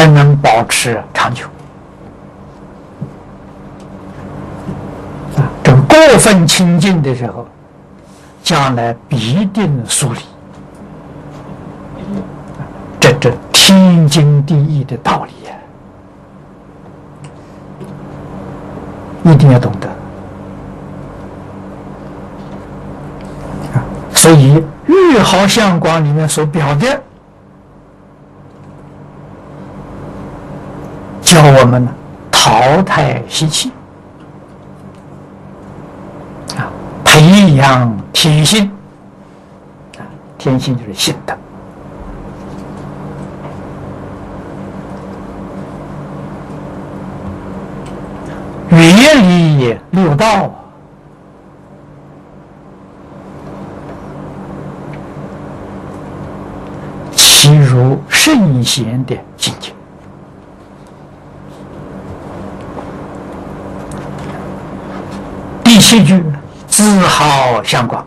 才能保持长久。这个过分亲近的时候，将来必定疏离。这天经地义的道理呀，一定要懂得。所以《玉毫相光》里面所表的，教我们淘汰习气，培养天性。天性就是性德。远离六道，其如圣贤的境界。第7句，自好相光。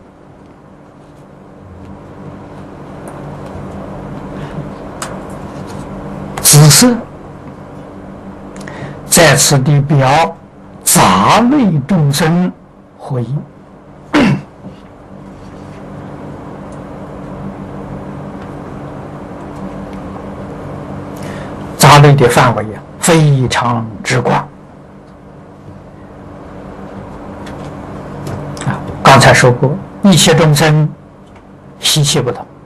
紫色在此地表杂类众生回应。杂类的范围非常之广。刚才说过，一切众生习气不同，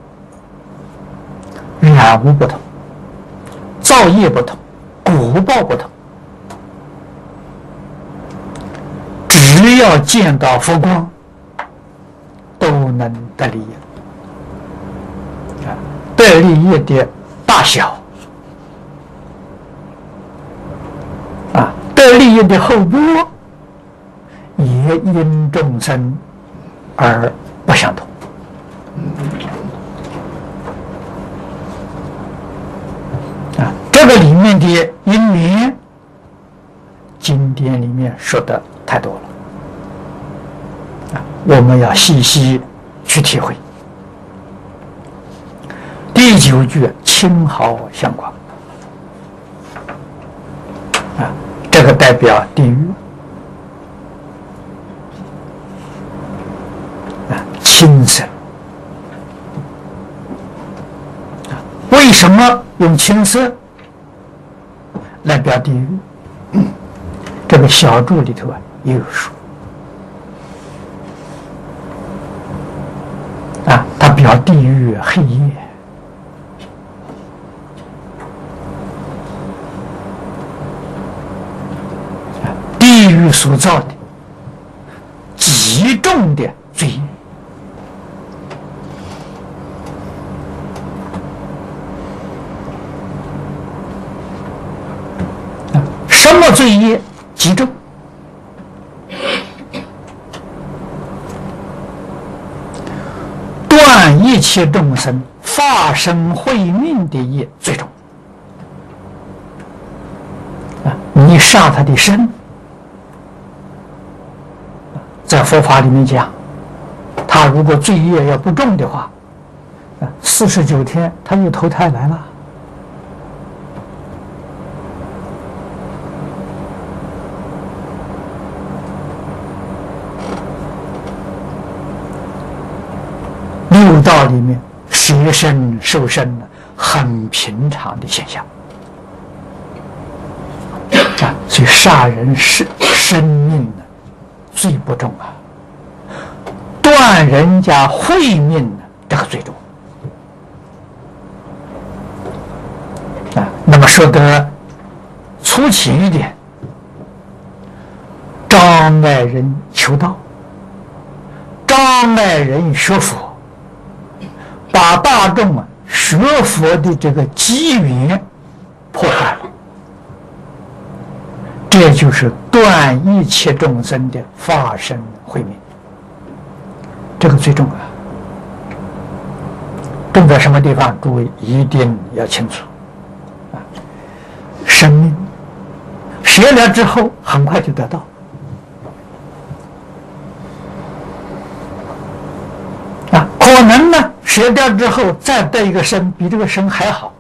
染污不同，造业不同，果报不同。只要见到佛光，都能得利益。得利益的大小，得利益的后果，也因众生而不相同。这个里面的因缘，经典里面说的太多了。我们要细细去体会。第9句，青毫相光。这个代表地狱。青色。为什么用青色来表地狱？这个小注里头也有说。它表地狱黑夜。地狱所造的极重的罪业。什么罪业极重？断一切众生发生慧命的业最重。你杀他的身，在佛法里面讲，他如果罪业要不重的话，49天他又投胎来了。六道里面舍身受身很平常的现象。所以杀人是生命罪不重断人家慧命这个最重。那么说得粗浅一点，障碍人求道，障碍人学佛，把大众学佛的这个机缘破坏了。这就是断一切众生的发生慧命，这个最重要。重在什么地方？诸位一定要清楚。生命学了之后，很快就得到。可能呢，学掉之后再得一个生，比这个生还好。